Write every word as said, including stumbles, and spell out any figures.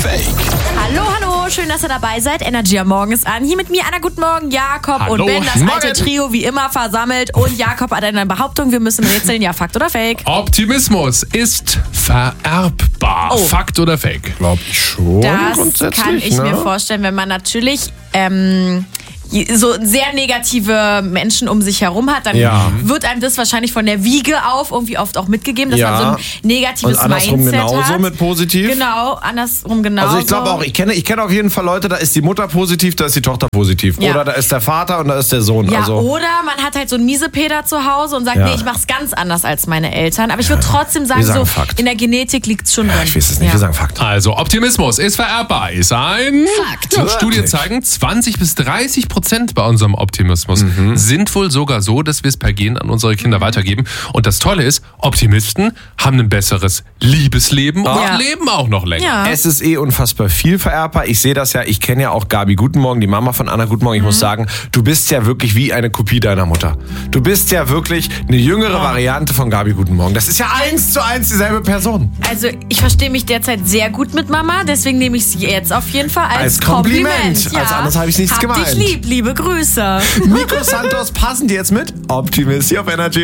Fake? Hallo, hallo, schön, dass ihr dabei seid. Energy am Morgen ist an. Hier mit mir, Anna, guten Morgen, Jakob Hallo. und Ben, das Morgen. alte Trio, wie immer versammelt. Und Jakob hat eine Behauptung, wir müssen rätseln, ja, Fakt oder Fake? Optimismus ist vererbbar. Oh. Fakt oder Fake? Glaube ich schon. Das grundsätzlich, kann ich ne? mir vorstellen, wenn man natürlich ähm, so sehr negative Menschen um sich herum hat, dann Ja. wird einem das wahrscheinlich von der Wiege auf irgendwie oft auch mitgegeben, dass Ja. man so ein negatives Und andersrum Mindset genauso hat. mit positiv? Genau, andersrum genauso. Also ich glaube auch, ich kenne, ich kenne auf jeden Fall Leute, da ist die Mutter positiv, da ist die Tochter positiv. Ja. Oder da ist der Vater und da ist der Sohn. Ja, also, oder man hat halt so einen Miesepeter zu Hause und sagt, Ja. nee, ich mach's ganz anders als meine Eltern. Aber ich würde trotzdem sagen, Wir sagen so Fakt. in der Genetik liegt's schon drin. ich weiß es nicht, Ja. wir sagen Fakt. Also, Optimismus ist vererbbar. Ist ein Fakt. Und Studien Wirklich? zeigen, zwanzig bis dreißig Prozent bei unserem Optimismus Mhm. sind wohl sogar so, dass wir es per Gen an unsere Kinder weitergeben. Und das Tolle ist, Optimisten haben ein besseres Liebesleben Ja. und leben auch noch länger. Ja. Es ist eh unfassbar viel vererbbar. Ich sehe das ja, ich kenne ja auch Gabi Guten Morgen, die Mama von Anna Guten Morgen. Ich Mhm. muss sagen, du bist ja wirklich wie eine Kopie deiner Mutter. Du bist ja wirklich eine jüngere Variante von Gabi Guten Morgen. Das ist ja eins zu eins dieselbe Person. Also ich verstehe mich derzeit sehr gut mit Mama, deswegen nehme ich sie jetzt auf jeden Fall als, Als Kompliment. Ja. Als anderes habe ich nichts Hab gemeint. dich lieb, liebe Grüße. Nico Santos, passen die jetzt mit? Optimist hier auf Energy.